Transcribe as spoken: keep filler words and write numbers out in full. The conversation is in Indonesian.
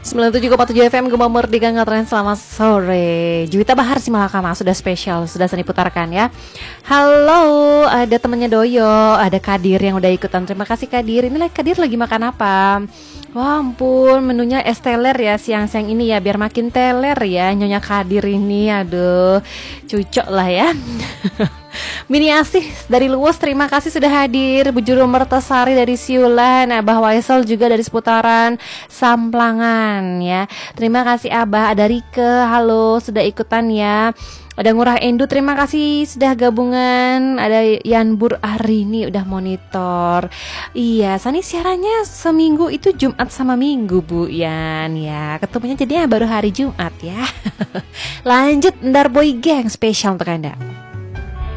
sembilan puluh tujuh koma tujuh F M Gema Merdeka Ngetren, selamat sore. Juwita Bahar si Malakama sudah spesial, sudah seni putarkan ya. Halo, ada temennya Doyo, ada Kadir yang udah ikutan. Terima kasih Kadir. Ini lagi Kadir lagi makan apa? Wah ampun, menunya es teler ya siang-siang ini ya, biar makin teler ya Nyonya Kadir ini. Aduh, cucok lah ya. Mini Asih dari Luwus, terima kasih sudah hadir. Bu Juru Mertasari dari Siulan, Abah Waisel juga dari seputaran Samplangan ya. Terima kasih Abah. Ada Rike, halo, sudah ikutan ya. Ada Ngurah Endu, terima kasih sudah gabungan. Ada Yanbur Arini udah monitor. Iya, Sani siarannya seminggu itu Jumat sama Minggu Bu Yan ya. Ketemunya jadinya baru hari Jumat ya. Lanjut, Ndar Boy Gang spesial untuk Anda.